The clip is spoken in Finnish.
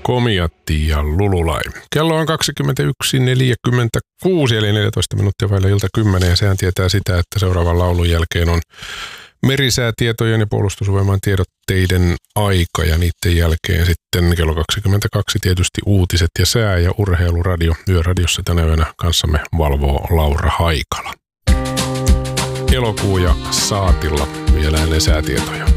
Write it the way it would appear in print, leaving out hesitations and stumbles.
Komiatti ja Lululai. Kello on 21.46 eli 14 minuuttia vailla ilta 10 ja sehän tietää sitä, että seuraavan laulun jälkeen on merisäätietojen ja puolustusvoiman tiedotteiden aika ja niiden jälkeen sitten kello 22 tietysti uutiset ja sää ja urheiluradio. Yöradiossa tänä yönä kanssamme valvoo Laura Haikala. Elokuu ja saatilla vielä ennen säätietoja.